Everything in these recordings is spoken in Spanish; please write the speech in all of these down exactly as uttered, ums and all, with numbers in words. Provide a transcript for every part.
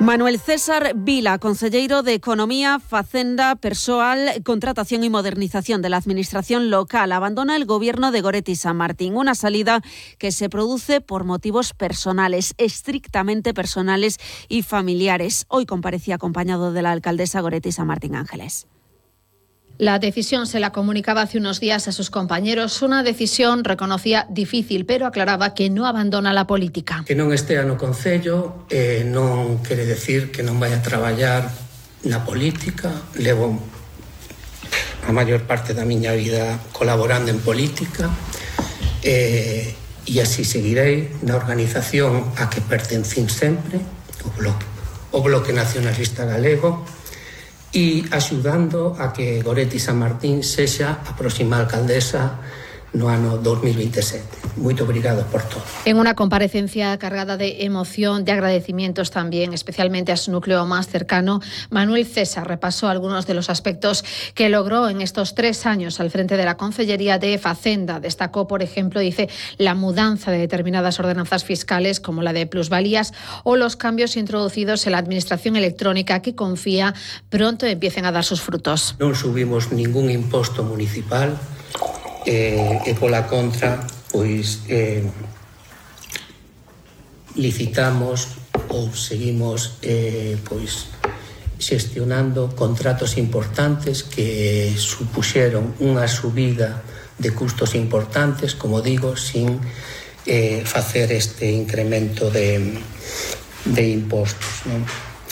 Manuel César Vila, concelleiro de Economía, Facenda, Persoal, Contratación y Modernización de la Administración Local, abandona el gobierno de Goretti San Martín. Una salida que se produce por motivos personales, estrictamente personales y familiares. Hoy comparecía acompañado de la alcaldesa Goretti San Martín Ángeles. La decisión se la comunicaba hace unos días a sus compañeros. Una decisión, reconocía, difícil, pero aclaraba que no abandona la política. Que non estea no Concello eh, non quere decir que non vaya a traballar na política. Levo a maior parte da miña vida colaborando en política eh, e así seguirei na organización a que pertencín sempre, o Bloque, o Bloque Nacionalista Galego, e axudando a que Goretti San Martín sexa a próxima alcaldesa no ano dos mil veintisiete. Moito obrigado por todo. En una comparecencia cargada de emoción, de agradecimientos también, especialmente a su núcleo más cercano, Manuel César repasó algunos de los aspectos que logró en estos tres años al frente de la Concellería de Facenda. Destacó, por ejemplo, dice, la mudanza de determinadas ordenanzas fiscales como la de plusvalías o los cambios introducidos en la administración electrónica que confía pronto empiecen a dar sus frutos. Non subimos ningún imposto municipal, Eh, e pola contra pois eh, licitamos ou seguimos eh, pois xestionando contratos importantes que supuxeron unha subida de custos importantes, como digo, sin eh, facer este incremento de, de impostos, non?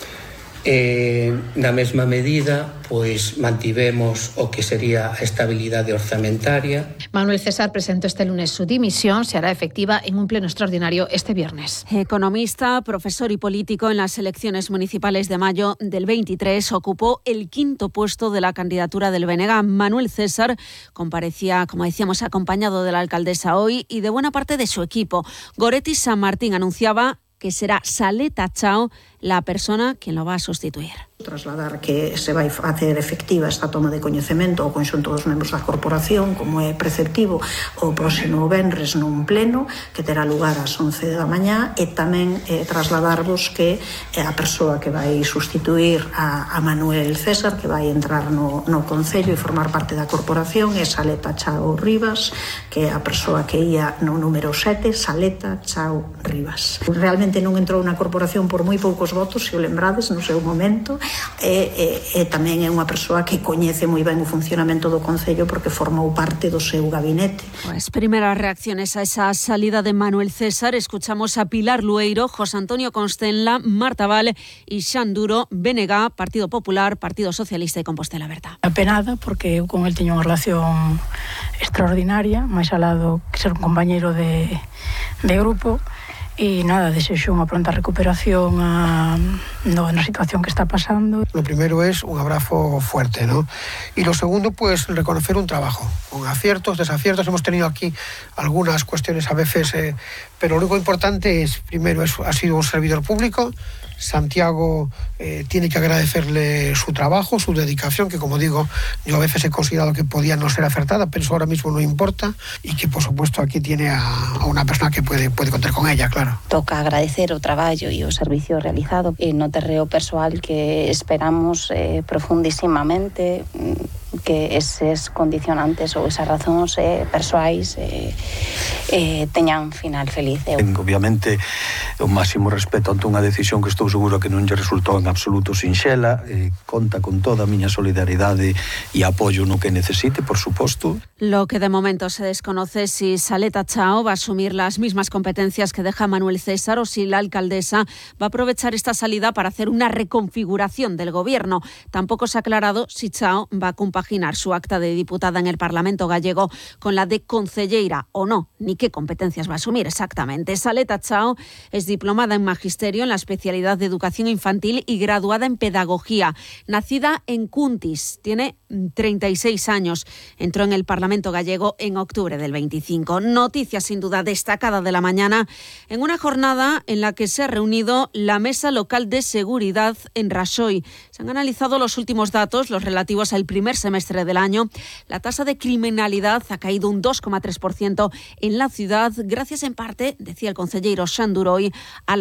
Eh, na mesma medida, pois mantivemos o que sería a estabilidade orzamentaria. Manuel César presentó este lunes su dimisión, se hará efectiva en un pleno extraordinario este viernes. Economista, profesor y político en las elecciones municipales de mayo del veintitrés, ocupó el quinto puesto de la candidatura del B N G. Manuel César comparecía, como decíamos, acompañado de la alcaldesa hoy y de buena parte de su equipo. Goretti San Martín anunciaba que será Saleta Chao la persona quien lo va a sustituir. Trasladar que se vai facer efectiva esta toma de coñecemento ao conxunto dos membros da corporación, como é preceptivo, o próximo venres nun pleno que terá lugar ás once da mañá, e tamén eh, trasladarvos que eh, a persoa que vai sustituir a, a Manuel César, que vai entrar no, no Concello e formar parte da corporación, é Saleta Chao Rivas, que é a persoa que ia no número sete, Saleta Chao Rivas. Realmente non entrou na corporación por moi poucos votos, se o lembrades, no seu momento, e, e, e tamén é unha persoa que coñece moi ben o funcionamento do Concello porque formou parte do seu gabinete. Pues primeras reacciones a esa salida de Manuel César. Escuchamos a Pilar Lueiro, José Antonio Constenla, Marta Val e Xan Duro, B N G, Partido Popular, Partido Socialista e Compostela Berta. Apenada porque eu con el teño unha relación extraordinaria, máis alado que ser un compañeiro de, de grupo. E nada, desexo unha pronta recuperación a, no, na situación que está pasando. Lo primero es un abrazo fuerte, ¿no? Y lo segundo, pues reconocer un trabajo, con aciertos, desaciertos. Hemos tenido aquí algunas cuestiones a veces, eh, pero lo único importante es, primero, es, ha sido un servidor público. Santiago eh, tiene que agradecerle su trabajo, su dedicación, que como digo, yo a veces he considerado que podía no ser acertada, pero eso ahora mismo no importa, y que por supuesto aquí tiene a, a una persona que puede, puede contar con ella, claro. Toca agradecer o traballo e o servicio realizado e no terreo persoal que esperamos eh, profundísimamente que eses condicionantes ou esas razóns eh, persoais eh, eh, teñan final feliz. Obviamente, o máximo respeto ante unha decisión que estou seguro que non lle resultou en absoluto sinxela, eh, conta con toda a miña solidaridade e apoio no que necesite, por suposto. Lo que de momento se desconoce es si Saleta Chao va a asumir las mismas competencias que deja Manuel César o si la alcaldesa va a aprovechar esta salida para hacer una reconfiguración del gobierno. Tampoco se ha aclarado si Chao va a compaginar su acta de diputada en el Parlamento gallego con la de concelleira o no, ni qué competencias va a asumir exactamente. Saleta Chao es diplomada en Magisterio en la especialidad de Educación Infantil y graduada en Pedagogía. Nacida en Cuntis, tiene treinta y seis años. Entró en el Parlamento gallego en octubre del veinticinco. Noticia sin duda destacada de la mañana en una jornada en la que se ha reunido la Mesa Local de Seguridad en Raxoi. Se han analizado los últimos datos, los relativos al primer semestre del año. La tasa de criminalidad ha caído un dos coma tres por ciento en la ciudad, gracias en parte, decía el concelleiro Xan Duro hoy, a la